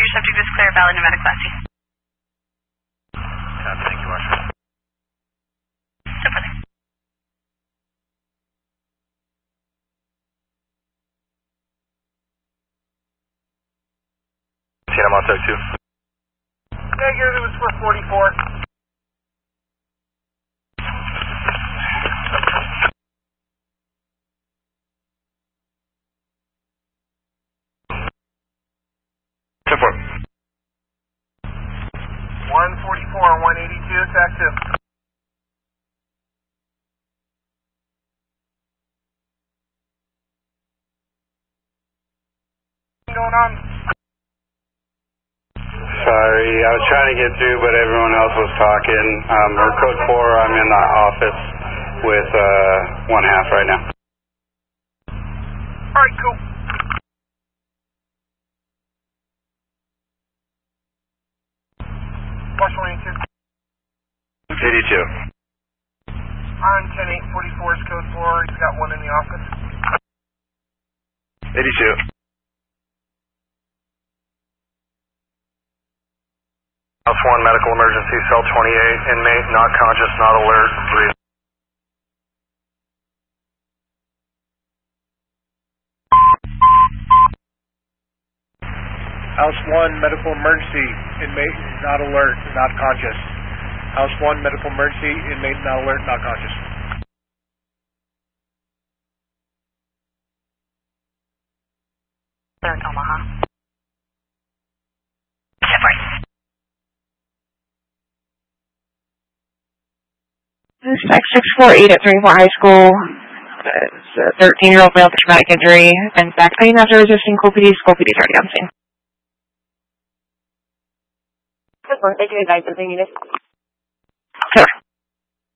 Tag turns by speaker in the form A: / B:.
A: subject is clear, valid Nevada Class C.
B: Thank you, Usher.
A: So further.
B: I'm out there too.
C: Negative, it was for 44.
B: Support.
C: 144, 182, tax 2. Going on?
D: Sorry, I was trying to get through, but everyone else was talking. We're code 4. I'm in the office with 1/2 right now.
C: Alright, cool. Marshal 82.
B: 82.
C: On 10-844 is code 4. He's got one in the office.
B: 82. House 1, medical emergency, cell 28, inmate, not conscious, not alert, breathe.
E: House 1, medical emergency, inmate, not alert, not conscious. House 1, medical emergency, inmate, not alert, not conscious.
A: They're in Omaha. Separate.
F: Suspect 648 at 34 High School. It's a 13-year-old male with traumatic injury and back pain after resisting COPD. COPD is already on scene.
G: Good one. Thank you, guys. Anything you need?
F: Sure.